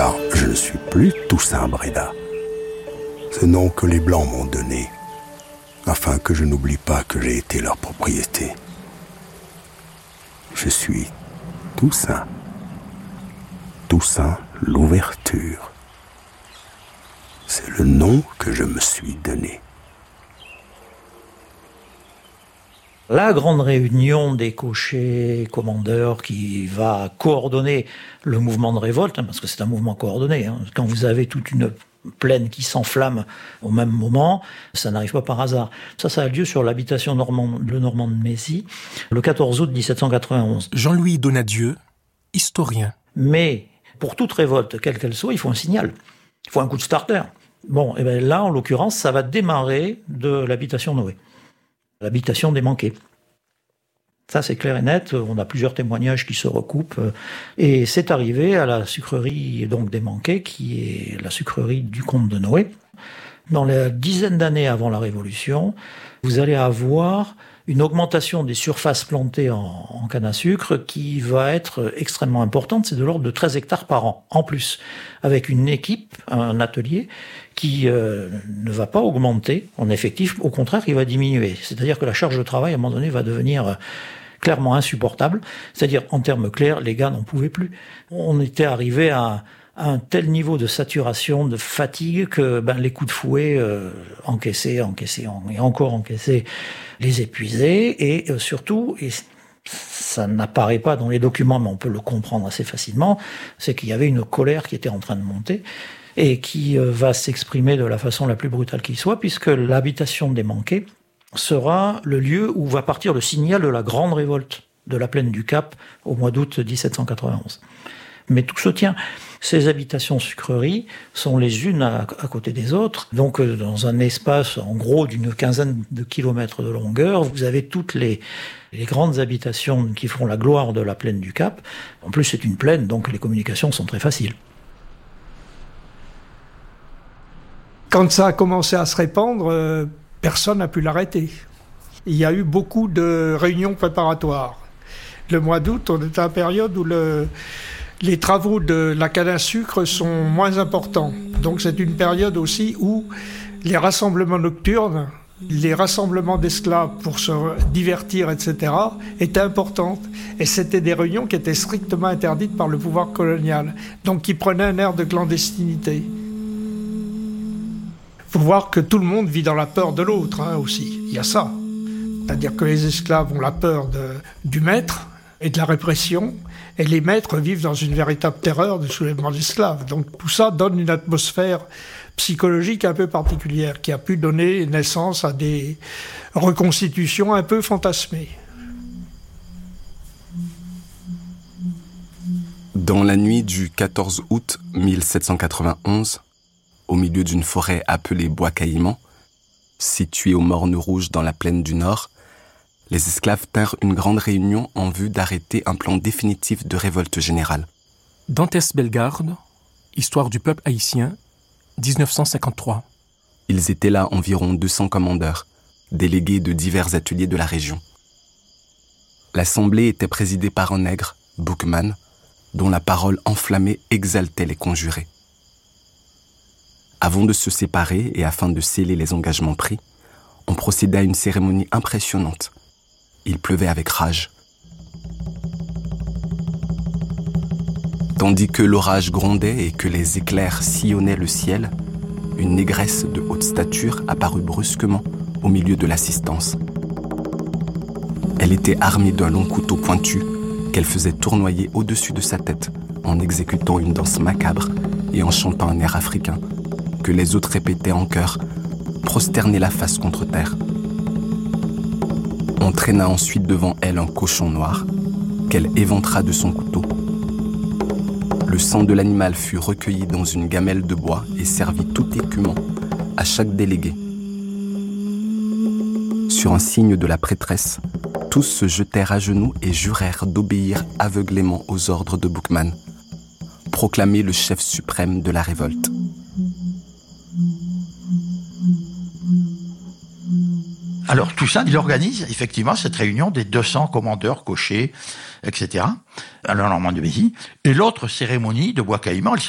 car je ne suis plus Toussaint Bréda. Ce nom que les Blancs m'ont donné, afin que je n'oublie pas que j'ai été leur propriété. Je suis Toussaint. Toussaint l'ouverture. C'est le nom que je me suis donné. La grande réunion des cochers commandeurs qui va coordonner le mouvement de révolte, parce que c'est un mouvement coordonné. Quand vous avez toute une plaine qui s'enflamme au même moment, ça n'arrive pas par hasard. Ça a lieu sur l'habitation le Normand de Mézy, le 14 août 1791. Jean-Louis Donadieu, historien. Mais pour toute révolte, quelle qu'elle soit, il faut un signal. Il faut un coup de starter. Bon, et bien là, en l'occurrence, ça va démarrer de l'habitation Noé. L'habitation des Manqués. Ça, c'est clair et net. On a plusieurs témoignages qui se recoupent. Et c'est arrivé à la sucrerie donc des Manqués, qui est la sucrerie du comte de Noé. Dans la dizaine d'années avant la Révolution, vous allez avoir une augmentation des surfaces plantées en canne à sucre qui va être extrêmement importante. C'est de l'ordre de 13 hectares par an, en plus, avec une équipe, un atelier, qui ne va pas augmenter en effectif, au contraire, il va diminuer. C'est-à-dire que la charge de travail, à un moment donné, va devenir clairement insupportable. C'est-à-dire, en termes clairs, les gars n'en pouvaient plus. On était arrivé à un tel niveau de saturation, de fatigue, que les coups de fouet encaissés et encore encaissés les épuisaient. Et surtout, et ça n'apparaît pas dans les documents, mais on peut le comprendre assez facilement, c'est qu'il y avait une colère qui était en train de monter et qui va s'exprimer de la façon la plus brutale qui soit, puisque l'habitation des Manqués sera le lieu où va partir le signal de la grande révolte de la plaine du Cap au mois d'août 1791. Mais tout se tient. Ces habitations sucreries sont les unes à côté des autres. Donc, dans un espace, en gros, d'une quinzaine de kilomètres de longueur, vous avez toutes les grandes habitations qui font la gloire de la plaine du Cap. En plus, c'est une plaine, donc les communications sont très faciles. Quand ça a commencé à se répandre, personne n'a pu l'arrêter. Il y a eu beaucoup de réunions préparatoires. Le mois d'août, on est à une période où les travaux de la canne à sucre sont moins importants. Donc c'est une période aussi où les rassemblements nocturnes, les rassemblements d'esclaves pour se divertir, etc., étaient importants. Et c'était des réunions qui étaient strictement interdites par le pouvoir colonial, donc qui prenaient un air de clandestinité. Il faut voir que tout le monde vit dans la peur de l'autre aussi. Il y a ça. C'est-à-dire que les esclaves ont la peur du maître et de la répression, et les maîtres vivent dans une véritable terreur du soulèvement d'esclaves. Donc tout ça donne une atmosphère psychologique un peu particulière qui a pu donner naissance à des reconstitutions un peu fantasmées. Dans la nuit du 14 août 1791, au milieu d'une forêt appelée Bois Caïman, située aux Mornes Rouges dans la plaine du Nord, les esclaves tinrent une grande réunion en vue d'arrêter un plan définitif de révolte générale. Dantès Bellegarde, Histoire du peuple haïtien, 1953. Ils étaient là environ 200 commandeurs, délégués de divers ateliers de la région. L'assemblée était présidée par un nègre, Boukman, dont la parole enflammée exaltait les conjurés. Avant de se séparer et afin de sceller les engagements pris, on procédait à une cérémonie impressionnante. Il pleuvait avec rage. Tandis que l'orage grondait et que les éclairs sillonnaient le ciel, une négresse de haute stature apparut brusquement au milieu de l'assistance. Elle était armée d'un long couteau pointu qu'elle faisait tournoyer au-dessus de sa tête en exécutant une danse macabre et en chantant un air africain que les autres répétaient en chœur, prosternés la face contre terre. On traîna ensuite devant elle un cochon noir, qu'elle éventra de son couteau. Le sang de l'animal fut recueilli dans une gamelle de bois et servi tout écumant à chaque délégué. Sur un signe de la prêtresse, tous se jetèrent à genoux et jurèrent d'obéir aveuglément aux ordres de Boukman, proclamé le chef suprême de la révolte. Alors Toussaint, il organise effectivement cette réunion des 200 commandeurs, cochers, etc. à la Normandie de Mézy. Et l'autre cérémonie de Bois Caïman,